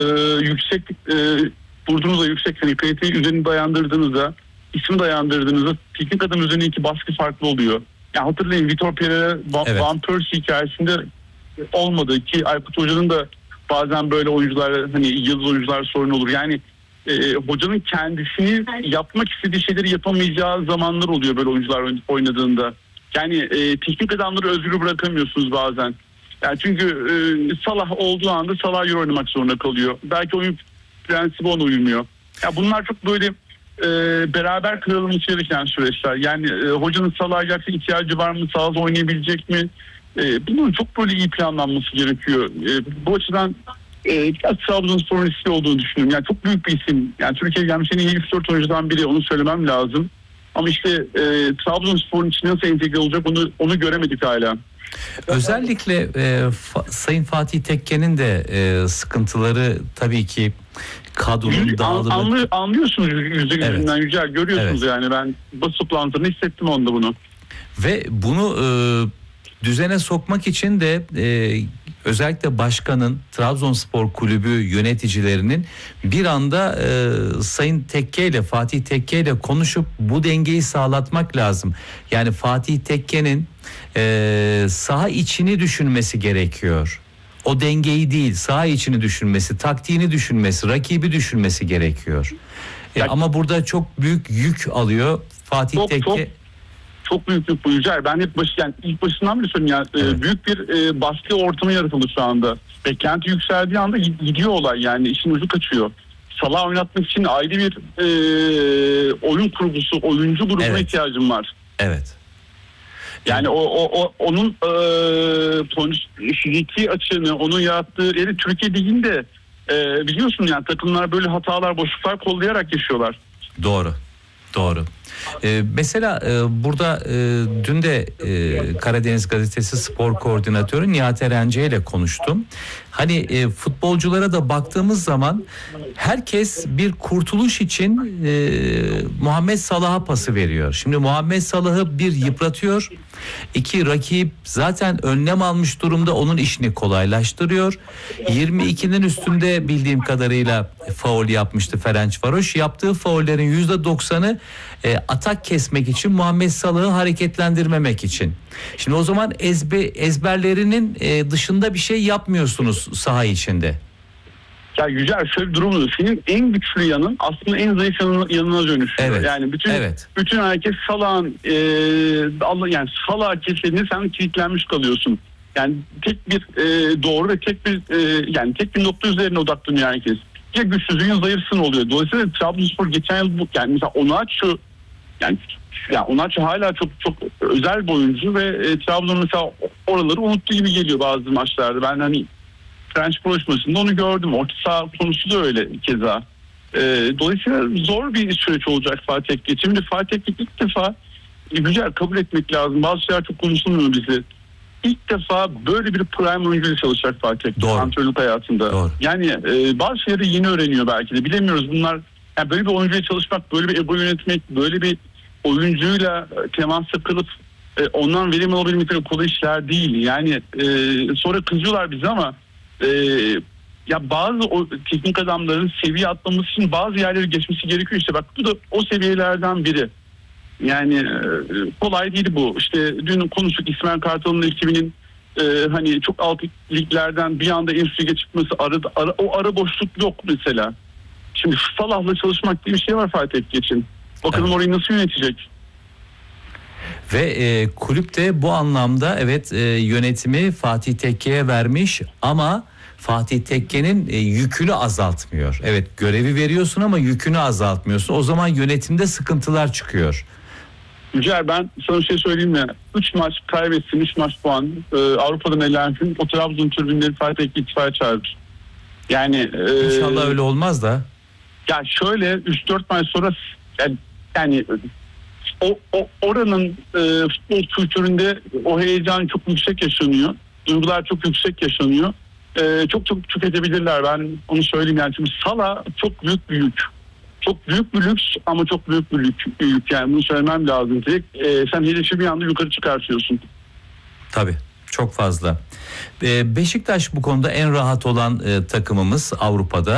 yüksek vurduğunuzda, yüksek hani kaliteyi üzerine dayandırdığınızda, ismi dayandırdığınızda teknik adam üzerindeki baskı farklı oluyor. Yani hatırlayın, Vitor Pereira, Evet. Van Persie hikayesinde olmadı ki Aykut Hoca'nın da bazen böyle oyuncular, hani yıldız oyuncular sorun olur. Yani hocanın kendisini yapmak istediği şeyleri yapamayacağı zamanlar oluyor böyle oyuncular oynadığında. Yani teknik adamları özgür bırakamıyorsunuz bazen. Yani çünkü Salah olduğu anda Salah Euro oynamak zorunda kalıyor. Belki oyun prensibi ona uymuyor. Ya bunlar çok böyle beraber kırılması gereken süreçler. Yani hocanın Salah'a gerçekten ihtiyacı var mı? Sahada oynayabilecek mi? Bunun çok böyle iyi planlanması gerekiyor. Bu açıdan biraz Trabzonspor'un riskli olduğunu düşünüyorum. Yani çok büyük bir isim. Yani Türkiye'ye gelmiş en iyi 3-4 oyuncudan biri. Onu söylemem lazım. Ama işte Trabzonspor'un içine nasıl entegre olacak onu göremedik hala. Özellikle Sayın Fatih Tekke'nin de sıkıntıları tabii ki kadronun dağılımı. Anlıyorsunuz yüzünden Yücel, görüyorsunuz Evet. yani ben basın toplantılarında hissettim onda bunu. Ve bunu düzene sokmak için de özellikle başkanın, Trabzonspor Kulübü yöneticilerinin bir anda Sayın Tekke ile, Fatih Tekke ile konuşup bu dengeyi sağlatmak lazım. Yani Fatih Tekke'nin saha içini düşünmesi gerekiyor. O dengeyi değil, saha içini düşünmesi, taktiğini düşünmesi, rakibi düşünmesi gerekiyor. Ama burada çok büyük yük alıyor Fatih Tekke. Çok büyük bir Yücel. Ben hep ilk başından beri söylüyorum Evet. büyük bir baskı ortamı yaratıldı şu anda. Beklenti yükseldiği anda gidiyor olay, yani işin ucu kaçıyor. Salah oynatmak için ayrı bir oyun kurgusu, oyuncu grubuna ihtiyacım var. Evet. Yani onun fiziki açığını, onun yarattığı yeri Türkiye Ligi'nde biliyorsun yani takımlar böyle hatalar, boşluklar kollayarak yaşıyorlar. Doğru. Mesela burada dün de Karadeniz Gazetesi spor koordinatörü Nihat Erenci ile konuştum. Hani futbolculara da baktığımız zaman herkes bir kurtuluş için Muhammed Salah'a pası veriyor. Şimdi Muhammed Salah'ı bir yıpratıyor. İki, rakip zaten önlem almış durumda, onun işini kolaylaştırıyor. 22'nin üstünde bildiğim kadarıyla faul yapmıştı Ferencvaros. Yaptığı faullerin %90'ı atak kesmek için, Muhammed Salah'ı hareketlendirmemek için. Şimdi o zaman ezberlerinin dışında bir şey yapmıyorsunuz saha içinde. Ya Yücel, şöyle bir durum oluyor. Senin en güçlü yanın aslında en zayıf yanına dönüşüyor. Evet. Yani bütün herkes Salah'ın yani Salah kesildiğinde sen kilitlenmiş kalıyorsun. Yani tek bir doğru ve tek bir nokta üzerine odaklanıyor herkes. Ya güçsüzlüğün zayıfsın oluyor. Dolayısıyla Trabzonspor geçen yıl yani mesela Onaçu hala çok özel bir oyuncu ve Trabzon mesela oraları unuttu gibi geliyor bazı maçlarda. Ben hani Fenerbahçe maçında onu gördüm. Orta saha konusu da öyle keza. Dolayısıyla zor bir süreç olacak Fatih Tekke. Şimdi Fatih Tekke ilk defa güzel kabul etmek lazım. Bazı şeyler çok konuşulmuyor bize. İlk defa böyle bir prime oyuncuyla çalışacak Fatih Tekke antrenörlük hayatında. Doğru. Yani bazı şeyleri yeni öğreniyor belki de. Bilemiyoruz bunlar. Yani böyle bir oyuncuyla çalışmak, böyle bir ego yönetmek, böyle bir oyuncuyla temasa kalıp ondan verim alabilmek kolay işler değil. Yani sonra kızıyorlar bize ama ya bazı teknik adamların seviye atlaması için bazı yerleri geçmesi gerekiyor. İşte bak bu da o seviyelerden biri. Yani kolay değil bu. İşte dün konuştuk, İsmail Kartal'ın ekibinin hani çok alt liglerden bir anda en üst lige çıkması, o ara boşluk yok mesela. Şimdi Salah'la çalışmak diye bir şey var Fatih Tekke için. Bakalım orayı nasıl yönetecek? Ve kulüp de bu anlamda yönetimi Fatih Tekke'ye vermiş ama Fatih Tekke'nin yükünü azaltmıyor. Evet, görevi veriyorsun ama yükünü azaltmıyorsun. O zaman yönetimde sıkıntılar çıkıyor. Yücel, ben sana bir şey söyleyeyim mi? 3 maç kaybetsin, 3 maç puan. Avrupa'dan elensin. O Trabzon tribünleri Fatih Tekke itfaiye çağırır. Yani İnşallah öyle olmaz da. Ya şöyle 3-4 maç sonra yani oranın futbol kültüründe o heyecan çok yüksek yaşanıyor. Duygular çok yüksek yaşanıyor. Çok tüketebilirler, ben onu söyleyeyim yani. Çünkü Salah çok büyük bir yük. Çok büyük bir lüks ama çok büyük bir yük. Yani bunu söylemem lazım. Sen hedefi bir anda yukarı çıkartıyorsun. Tabii. Çok fazla. Beşiktaş bu konuda en rahat olan takımımız Avrupa'da.